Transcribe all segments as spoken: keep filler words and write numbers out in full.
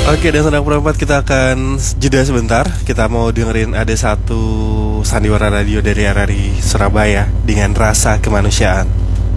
Oke, dan Senang Perempat kita akan jeda sebentar. Kita mau dengerin ada satu sandiwara radio dari R R I Surabaya dengan Rasa Kemanusiaan.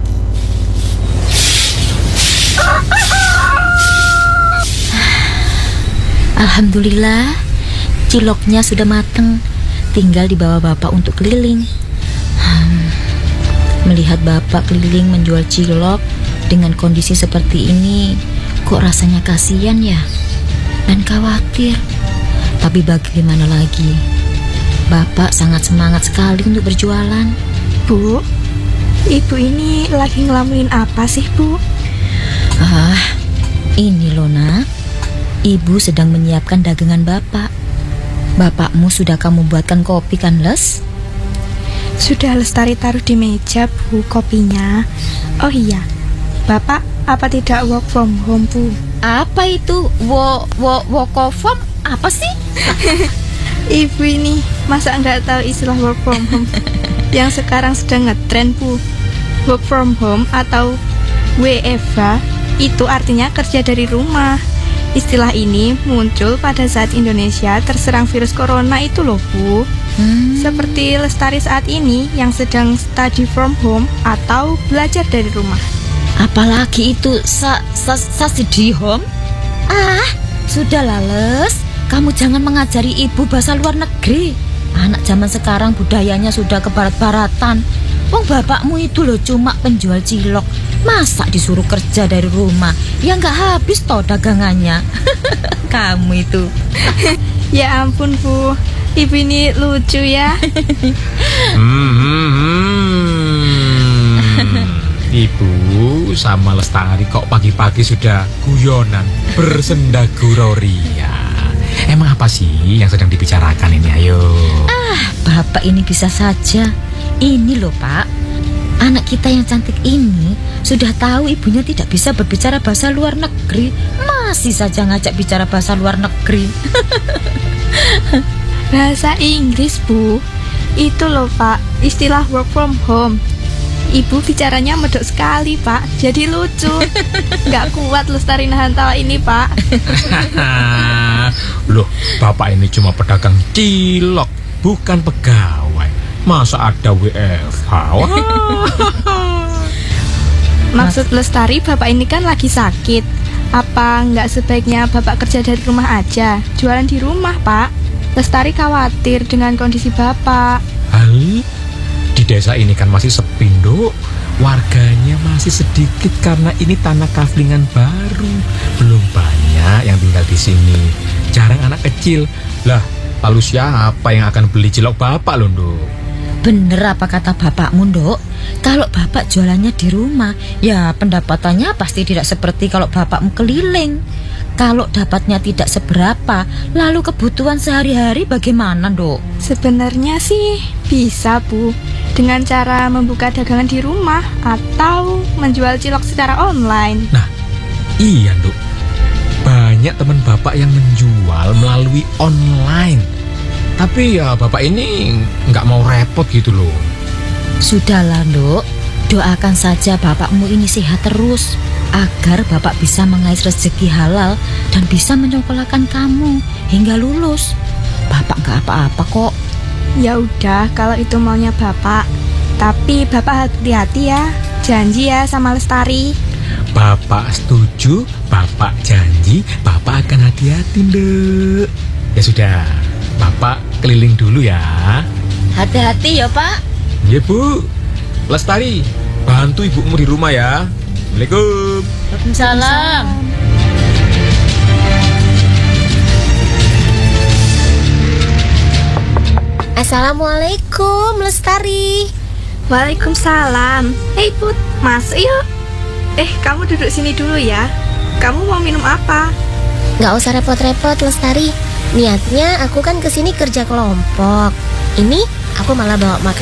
Alhamdulillah, ciloknya sudah mateng. Tinggal dibawa bapak untuk keliling. hmm, Melihat bapak keliling menjual cilok dengan kondisi seperti ini, kok rasanya kasihan ya, dan khawatir. Tapi bagaimana lagi, bapak sangat semangat sekali untuk berjualan. Bu, ibu ini lagi ngelamuin apa sih, Bu? Ah, ini loh nak, ibu sedang menyiapkan dagangan bapak. Bapakmu sudah kamu buatkan kopi kan, Les? Sudah Lestari taruh di meja, Bu, kopinya. Oh iya, Bapak apa tidak work from home, Bu? Apa itu? Wo, wo, work from? Apa sih? Ibu ini masa nggak tahu istilah work from home yang sekarang sedang ngetren, Bu. Work from home atau W F H itu artinya kerja dari rumah. Istilah ini muncul pada saat Indonesia terserang virus corona itu loh, Bu. Hmm. Seperti Lestari saat ini yang sedang study from home atau belajar dari rumah. Apalagi itu sa, sa, sa study home? Ah, sudahlah Les, kamu jangan mengajari ibu bahasa luar negeri. Anak zaman sekarang budayanya sudah ke barat-baratan. Wong bapakmu itu loh cuma penjual cilok, masa disuruh kerja dari rumah? Ya nggak habis toh dagangannya. Kamu itu. Ya ampun, Bu, ibu ini lucu ya. hmm, hmm, hmm. Ibu sama Lestari kok pagi-pagi sudah guyonan bersenda guroria. Emang apa sih yang sedang dibicarakan ini? Ayo. Ah, bapak ini bisa saja. Ini loh Pak, anak kita yang cantik ini sudah tahu ibunya tidak bisa berbicara bahasa luar negeri, masih saja ngajak bicara bahasa luar negeri. Bahasa Inggris, Bu. Itu loh Pak, istilah work from home. Ibu bicaranya medok sekali, Pak. Jadi lucu. Gak kuat Lestari nahan tawa ini, Pak. Loh, bapak ini cuma pedagang cilok, bukan pegawai. Masa ada W F H? Maksud Lestari, bapak ini kan lagi sakit. Apa nggak sebaiknya bapak kerja dari rumah aja, jualan di rumah, Pak? Lestari khawatir dengan kondisi bapak. Hal, di desa ini kan masih sepi, Nduk. Warganya masih sedikit karena ini tanah kaflingan baru. Belum banyak yang tinggal di sini. Jarang anak kecil. Lah, lalu siapa yang akan beli cilok bapak loh, Nduk? Bener apa kata bapakmu, Nduk? Kalau bapak jualannya di rumah, ya pendapatannya pasti tidak seperti kalau bapakmu keliling. Kalau dapatnya tidak seberapa, lalu kebutuhan sehari-hari bagaimana, Nduk? Sebenarnya sih bisa, Bu, dengan cara membuka dagangan di rumah atau menjual cilok secara online. Nah, iya, Nduk. Banyak teman bapak yang menjual melalui online. Tapi ya bapak ini nggak mau repot gitu loh. Sudahlah, Nduk. Doakan saja bapakmu ini sehat terus, agar bapak bisa mengais rezeki halal dan bisa menyekolahkan kamu hingga lulus. Bapak nggak apa-apa kok. Ya udah, kalau itu maunya bapak. Tapi bapak hati-hati ya. Janji ya sama Lestari. Bapak setuju, bapak janji, bapak akan hati-hati, Nduk. Ya sudah, bapak keliling dulu ya. Hati-hati ya, Pak. Iya, Bu. Lestari, bantu ibumu di rumah ya. Assalamualaikum. Waalaikumsalam. Assalamualaikum, Lestari. Waalaikumsalam. Hei Put, masuk yuk. Eh, kamu duduk sini dulu ya. Kamu mau minum apa? Gak usah repot-repot, Lestari. Niatnya aku kan kesini kerja kelompok. Ini aku malah bawa makanan